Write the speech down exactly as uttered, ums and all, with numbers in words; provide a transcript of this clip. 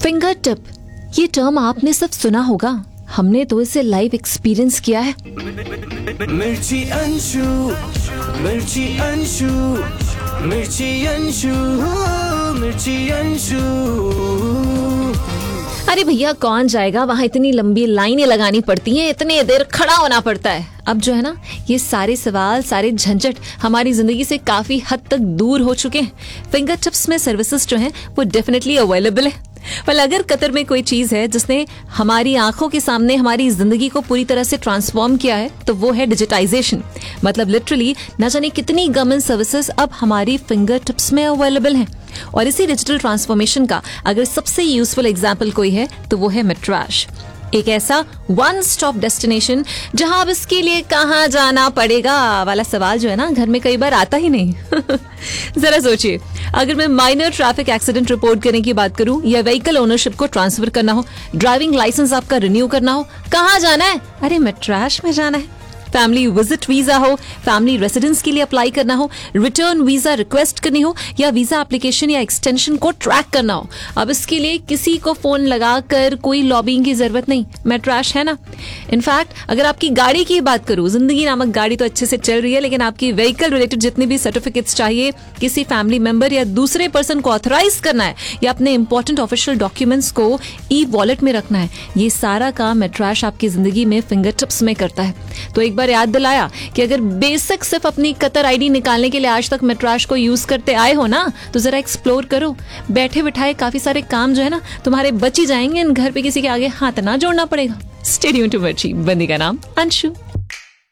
Finger tip, ये term आपने सब सुना होगा, हमने तो इसे लाइव एक्सपीरियंस किया है। मिर्ची अंशु, मिर्ची अंशु, मिर्ची अंशु, मिर्ची अंशु। अरे भैया कौन जाएगा वहां, इतनी लंबी लाइनें लगानी पड़ती हैं, इतने देर खड़ा होना पड़ता है। अब जो है ना, ये सारे सवाल, सारे झंझट हमारी जिंदगी से काफी हद तक दूर हो चुके हैं। फिंगर टिप्स में सर्विसेज जो हैं वो डेफिनेटली अवेलेबल है। पर अगर कतर में कोई चीज है जिसने हमारी आंखों के सामने हमारी जिंदगी को पूरी तरह से ट्रांसफॉर्म किया है तो वो है डिजिटाइजेशन। मतलब लिटरली न जाने कितनी गवर्नमेंट सर्विसेज अब हमारी फिंगर टिप्स में अवेलेबल हैं। और इसी डिजिटल ट्रांसफॉर्मेशन का अगर सबसे यूजफुल एग्जाम्पल कोई है तो वो है मेट्राश, एक ऐसा वन स्टॉप डेस्टिनेशन जहां अब इसके लिए कहाँ जाना पड़ेगा वाला सवाल जो है ना घर में कई बार आता ही नहीं। जरा सोचिए, अगर मैं माइनर ट्रैफिक एक्सीडेंट रिपोर्ट करने की बात करूं या व्हीकल ओनरशिप को ट्रांसफर करना हो, ड्राइविंग लाइसेंस आपका रिन्यू करना हो, कहाँ जाना है? अरे मेट्राश में जाना है। फैमिली विजिट वीजा हो, फैमिली रेसिडेंस के लिए अप्लाई करना हो, रिटर्न वीजा रिक्वेस्ट करनी हो या वीजा एप्लीकेशन या एक्सटेंशन को ट्रैक करना हो, अब इसके लिए किसी को फोन लगाकर कोई लॉबिंग की जरूरत नहीं, मेट्राश है ना। इनफैक्ट अगर आपकी गाड़ी की बात करूं, जिंदगी नामक गाड़ी तो अच्छे से चल रही है, लेकिन आपकी व्हीकल रिलेटेड जितने भी सर्टिफिकेट्स चाहिए, किसी फैमिली मेंबर या दूसरे पर्सन को ऑथराइज करना है या अपने इंपॉर्टेंट ऑफिशियल डॉक्यूमेंट्स को ई वॉलेट में रखना है, ये सारा काम मेट्राश आपकी जिंदगी में फिंगर टिप्स में करता है। तो एक बार याद दिलाया कि अगर बेसिक सिर्फ अपनी कतर आईडी निकालने के लिए आज तक मेट्राश को यूज करते आए हो ना, तो जरा एक्सप्लोर करो। बैठे बिठाए काफी सारे काम जो है ना तुम्हारे बच ही जाएंगे, घर पे किसी के आगे हाथ ना जोड़ना पड़ेगा। स्टे ट्यून्ड टू मिर्ची, बंदी का नाम अंशु।